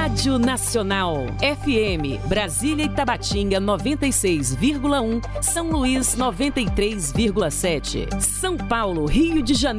Rádio Nacional. FM, Brasília e Tabatinga 96,1. São Luís 93,7. São Paulo, Rio de Janeiro.